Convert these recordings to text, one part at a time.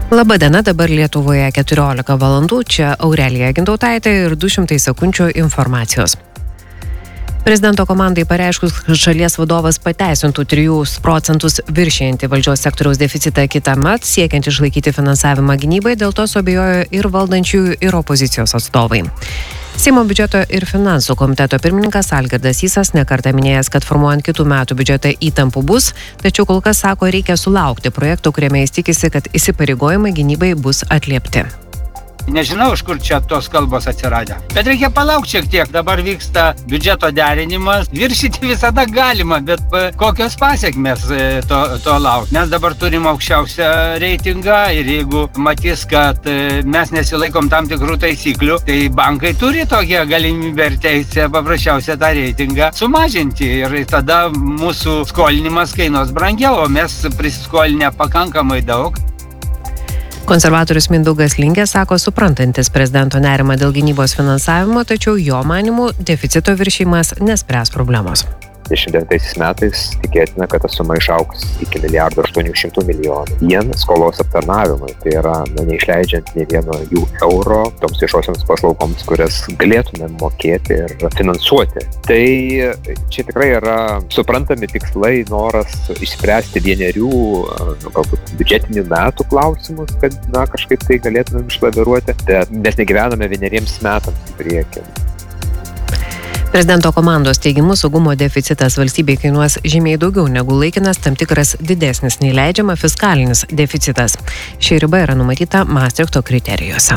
Labadiena, dabar Lietuvoje 14 valandų, čia Aurelija Gintautaitė ir 200 sekundžių informacijos. Prezidento komandai pareiškus, kad šalies vadovas pateisintų 3% viršijantį valdžios sektoriaus deficitą kitąmet, siekiant išlaikyti finansavimą gynybai, dėl to suabejojo ir valdančiųjų, ir opozicijos atstovai. Seimo biudžeto ir finansų komiteto pirmininkas Algirdas Sysas nekartą minėjęs, kad formuojant kitų metų biudžetą įtampų bus, tačiau kol kas sako, reikia sulaukti projekto, kuriame jis tikisi, kad įsipareigojimai gynybai bus atliepti. Nežinau, iš kur čia tos kalbos atsiradę. Bet reikia palaukti šiek tiek. Dabar vyksta biudžeto derinimas. Viršyti visada galima, bet kokios pasiekmes to laukti. Mes dabar turim aukščiausią reitingą ir jeigu matys, kad mes nesilaikom tam tikrų taisyklių, tai bankai turi tokią galimybę ir teisę paprasčiausią tą reitingą sumažinti. Ir tada mūsų skolinimas kainuos brangiau, o mes prisiskolinę pakankamai daug. Konservatorius Mindaugas Lingė sako, suprantantis prezidento nerimą dėl gynybos finansavimo, tačiau jo manymu deficito viršijimas nespręs problemos. 2029 metais tikėtina, kad ta suma išaugs iki 1,8 milijardo vien skolos aptarnavimui. Tai yra neišleidžiant nei vieno jų euro toms viešosioms paslaugoms, kurias galėtume mokėti ir finansuoti. Tai čia tikrai yra suprantami tikslai, noras išspręsti vienerių, galbūt biudžetinių metų klausimus, kad kažkaip tai galėtume išlaviruoti. Bet mes negyvename vieneriems metams į priekį. Prezidento komandos teigimu saugumo deficitas valstybei kainuos žymiai daugiau negu laikinas tam tikras didesnis nei leidžiama fiskalinis deficitas. Ši riba yra numatyta Maastrichto kriterijuose.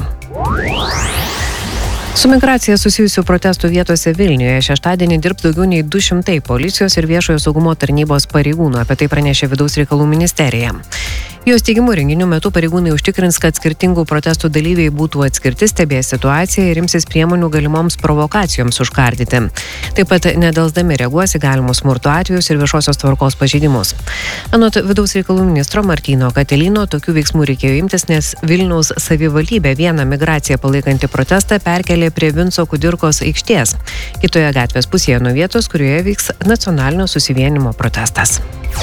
Su migracija susijusių protestų vietose Vilniuje šeštadienį dirbs daugiau nei 200 policijos ir viešojo saugumo tarnybos pareigūnų, apie tai pranešė Vidaus reikalų ministerija. Jos teigimu renginių metu pareigūnai užtikrins, kad skirtingų protestų dalyviai būtų atskirti, stebės situaciją ir imsis priemonių galimoms provokacijoms užkardyti. Taip pat nedelsdami reaguos į galimus smurto atvejus ir viešosios tvarkos pažeidimus. Anot Vidaus reikalų ministro Martyno Katelino, tokių veiksmų reikėjo imtis, nes Vilniaus savivaldybė vieną migraciją palaikantį protestą perkelė prie Vinco Kudirkos aikštės, kitoje gatvės pusėje nuo vietos, kurioje vyks nacionalinio susivienimo protestas.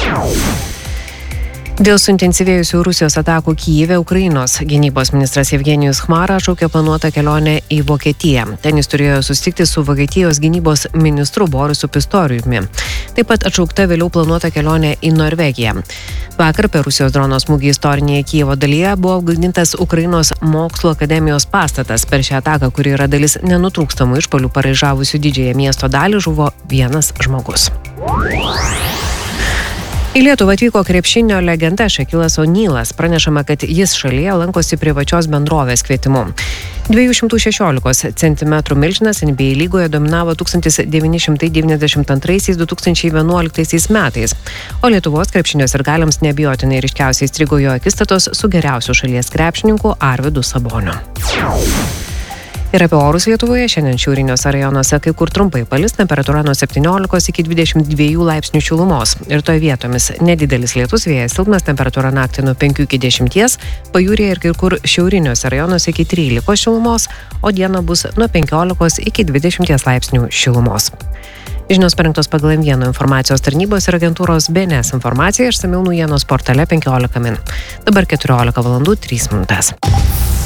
Dėl suintensyvėjusių Rusijos atakų Kyjive Ukrainos gynybos ministras Evgenijus Chmara atšaukė planuotą kelionę į Vokietiją. Ten jis turėjo susitikti su Vokietijos gynybos ministru Borisu Pistoriumi. Taip pat atšaukta vėliau planuota kelionė į Norvegiją. Vakar per Rusijos drono smūgį istorinėje Kijevo dalyje buvo apgadintas Ukrainos mokslo akademijos pastatas. Per šią ataką, kuri yra dalis nenutrūkstamų išpuolių paraižavusių didžiąją miesto dalį, žuvo vienas žmogus. Į Lietuvą atvyko krepšinio legenda Šakilas O'Nealas. Pranešama, kad jis šalyje lankosi privačios bendrovės kvietimu. 216 cm milžinas NBA lygoje dominavo 1992-2011 metais, o Lietuvos krepšinio sirgaliams neabejotinai ryškiausiai įstrigo jo akistatos su geriausiu šalies krepšininku Arvydu Saboniu. Ir apie orus Lietuvoje šiandien šiauriniuose rajonuose kai kur trumpai palis, temperatūra nuo 17 iki 22 laipsnių šilumos. Ir toje vietomis nedidelis lietus, vėjas silpnas, temperatūra naktį nuo 5 iki 10, pajūryje ir kai kur šiauriniuose rajonuose iki 13 šilumos, o dieną bus nuo 15 iki 20 laipsnių šilumos. Žinios parengtos pagal M1 informacijos tarnybos ir agentūros BNS informaciją, išsamiau naujienos portale 15 min. Dabar 14 valandų 3 minutės.